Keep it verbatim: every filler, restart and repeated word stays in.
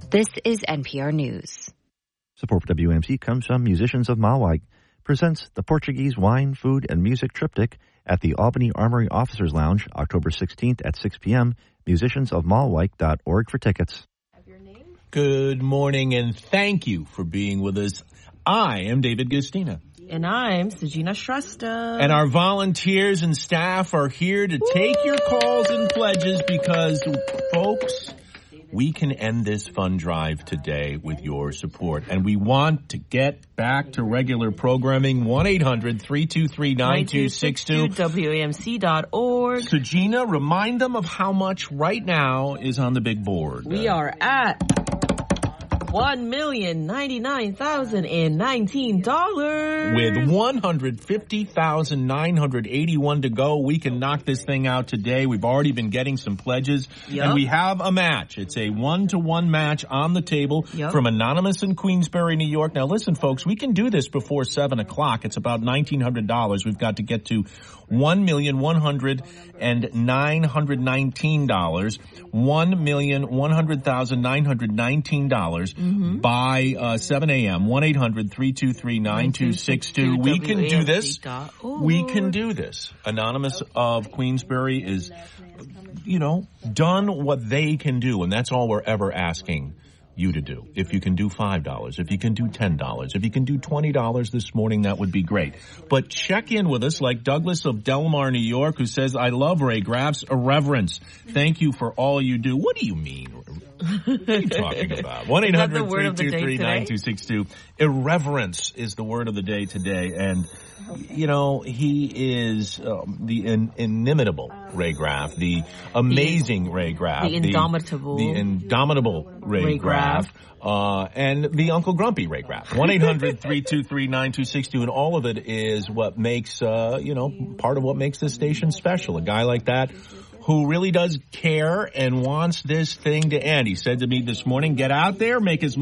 This is N P R News. Support for W A M C comes from Musicians of Malwag, presents the Portuguese Wine, Food, and Music Triptych at the Albany Armory Officers Lounge, October sixteenth at six p.m. musicians of malwag dot org for tickets. Good morning, and thank you for being with us. I am David Gustina. And I'm Sajina Shrestha. And our volunteers and staff are here to Woo! take your calls and pledges because, folks, we can end this fund drive today with your support. And we want to get back to regular programming. one eight hundred three two three nine two six two. W A M C dot org. Sajina, remind them of how much right now is on the big board. We are at one million ninety-nine thousand nineteen dollars. With one hundred fifty thousand nine hundred eighty-one to go, we can knock this thing out today. We've already been getting some pledges. Yep. And we have a match. It's a one-to-one match on the table yep. from Anonymous in Queensbury, New York. Now, listen, folks, we can do this before seven o'clock. It's about nineteen hundred dollars. We've got to get to one million one hundred nine hundred nineteen dollars. one million one hundred thousand nine hundred nineteen dollars. Mm-hmm. By uh, seven a.m., one eight hundred three two three nine two six two. We can do this. We can do this. Anonymous of Queensbury is, you know, done what they can do, and that's all we're ever asking you to do. If you can do five dollars, if you can do ten dollars, if you can do twenty dollars this morning, that would be great. But check in with us like Douglas of Delmar, New York, who says, I love Ray Graff's irreverence. Thank you for all you do. What do you mean? What are you talking about? one eight hundred three two three nine two six two. Irreverence is the word of the day today. And, you know, he is um, the in, inimitable Ray Graff, the amazing the, Ray Graff. The indomitable. The, the indomitable Ray, Ray Graff. Graff. Uh, and the Uncle Grumpy Ray Graff. one eight hundred three two three nine two six two. And all of it is what makes, uh, you know, part of what makes this station special. A guy like that who really does care and wants this thing to end. He said to me this morning, get out there, make as